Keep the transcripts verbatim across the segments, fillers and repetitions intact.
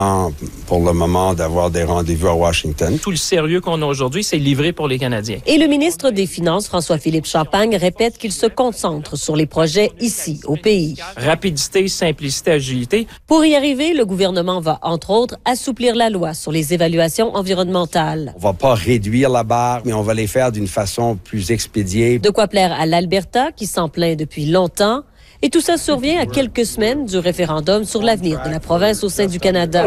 Pour le moment, d'avoir des rendez-vous à Washington. Tout le sérieux qu'on a aujourd'hui, c'est livré pour les Canadiens. Et le ministre des Finances, François-Philippe Champagne, répète qu'il se concentre sur les projets ici, au pays. Rapidité, simplicité, agilité. Pour y arriver, le gouvernement va, entre autres, assouplir la loi sur les évaluations environnementales. On va pas réduire la barre, mais on va les faire d'une façon plus expédiée. De quoi plaire à l'Alberta, qui s'en plaint depuis longtemps. Et tout ça survient à quelques semaines du référendum sur l'avenir de la province au sein du Canada.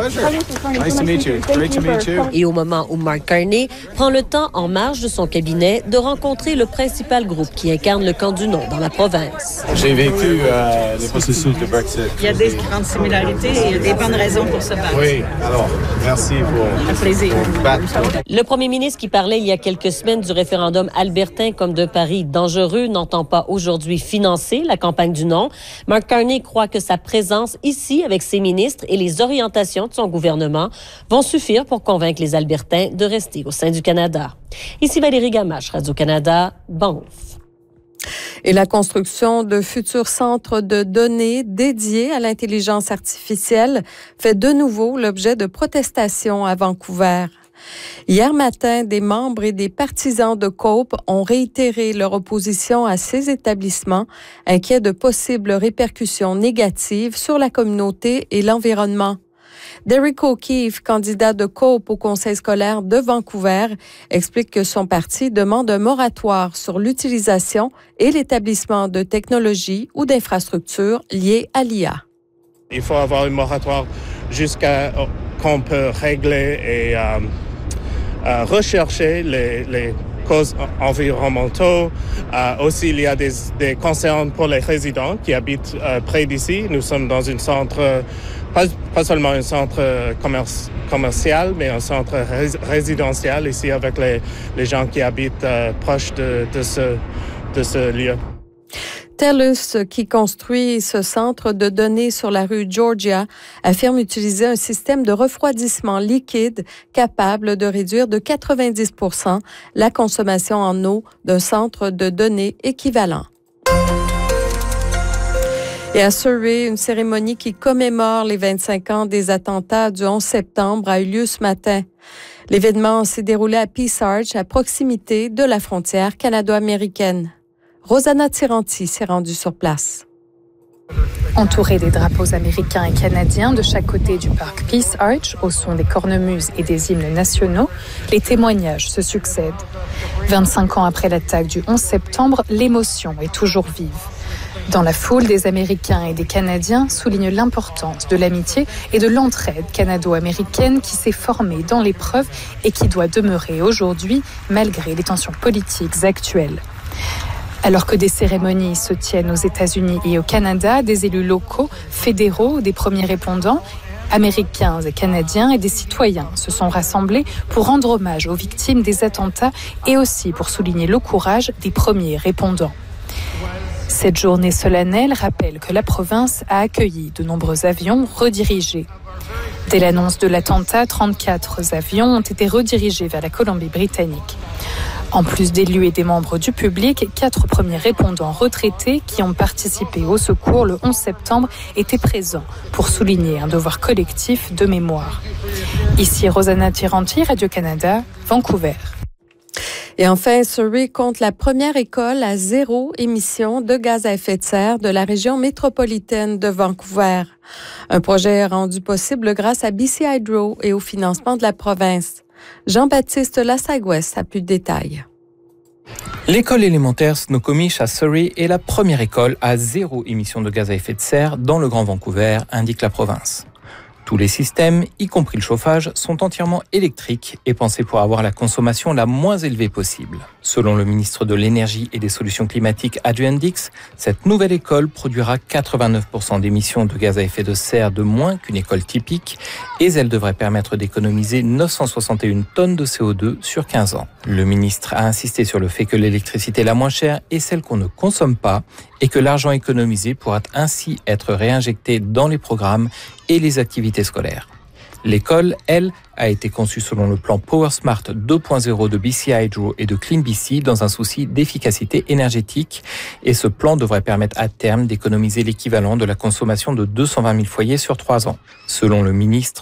Et au moment où Mark Carney prend le temps, en marge de son cabinet, de rencontrer le principal groupe qui incarne le camp du non dans la province. J'ai vécu euh, le processus de Brexit. Il y a des grandes similarités et il y a des bonnes raisons pour se battre. Oui, alors, merci pour... Un plaisir. Le premier ministre qui parlait il y a quelques semaines du référendum albertain comme d'un pari dangereux n'entend pas aujourd'hui financer la campagne du non. Mark Carney croit que sa présence ici avec ses ministres et les orientations de son gouvernement vont suffire pour convaincre les Albertains de rester au sein du Canada. Ici Valérie Gamache, Radio-Canada, Banff. Et la construction de futurs centres de données dédiés à l'intelligence artificielle fait de nouveau l'objet de protestations à Vancouver. Hier matin, des membres et des partisans de Cope ont réitéré leur opposition à ces établissements, inquiets de possibles répercussions négatives sur la communauté et l'environnement. Derek O'Keefe, candidat de Cope au conseil scolaire de Vancouver, explique que son parti demande un moratoire sur l'utilisation et l'établissement de technologies ou d'infrastructures liées à l'I A. Il faut avoir un moratoire jusqu'à qu'on peut régler et euh, euh, rechercher les, les causes environnementales. Euh, aussi, il y a des, des concerns pour les résidents qui habitent euh, près d'ici. Nous sommes dans un centre, pas, pas seulement un centre commerce, commercial, mais un centre rés, résidentiel ici avec les, les gens qui habitent euh, proches de, de, ce, de ce lieu. TELUS, qui construit ce centre de données sur la rue Georgia, affirme utiliser un système de refroidissement liquide capable de réduire de quatre-vingt-dix pour cent la consommation en eau d'un centre de données équivalent. Et à Surrey, une cérémonie qui commémore les vingt-cinq ans des attentats du onze septembre a eu lieu ce matin. L'événement s'est déroulé à Peace Arch, à proximité de la frontière canado-américaine. Rosanna Tiranti s'est rendue sur place. Entourée des drapeaux américains et canadiens de chaque côté du parc Peace Arch, au son des cornemuses et des hymnes nationaux, les témoignages se succèdent. vingt-cinq ans après l'attaque du onze septembre, l'émotion est toujours vive. Dans la foule, des Américains et des Canadiens soulignent l'importance de l'amitié et de l'entraide canado-américaine qui s'est formée dans l'épreuve et qui doit demeurer aujourd'hui malgré les tensions politiques actuelles. Alors que des cérémonies se tiennent aux États-Unis et au Canada, des élus locaux, fédéraux, des premiers répondants, américains et canadiens et des citoyens se sont rassemblés pour rendre hommage aux victimes des attentats et aussi pour souligner le courage des premiers répondants. Cette journée solennelle rappelle que la province a accueilli de nombreux avions redirigés. Dès l'annonce de l'attentat, trente-quatre avions ont été redirigés vers la Colombie-Britannique. En plus d'élus et des membres du public, quatre premiers répondants retraités qui ont participé au secours le onze septembre étaient présents pour souligner un devoir collectif de mémoire. Ici Rosanna Tiranti, Radio-Canada, Vancouver. Et enfin, Surrey compte la première école à zéro émission de gaz à effet de serre de la région métropolitaine de Vancouver. Un projet rendu possible grâce à B C Hydro et au financement de la province. Jean-Baptiste Lassagouès a plus de détails. L'école élémentaire Snoquamish à Surrey est la première école à zéro émission de gaz à effet de serre dans le Grand Vancouver, indique la province. Tous les systèmes, y compris le chauffage, sont entièrement électriques et pensés pour avoir la consommation la moins élevée possible. Selon le ministre de l'Énergie et des Solutions climatiques Adrian Dix, cette nouvelle école produira quatre-vingt-neuf pour cent d'émissions de gaz à effet de serre de moins qu'une école typique et elle devrait permettre d'économiser neuf cent soixante et une tonnes de C O deux sur quinze ans. Le ministre a insisté sur le fait que l'électricité la moins chère est celle qu'on ne consomme pas et que l'argent économisé pourra ainsi être réinjecté dans les programmes et les activités scolaires. L'école, elle, a été conçue selon le plan PowerSmart deux point zéro de B C Hydro et de CleanBC dans un souci d'efficacité énergétique et ce plan devrait permettre à terme d'économiser l'équivalent de la consommation de deux cent vingt mille foyers sur trois ans. Selon le ministre,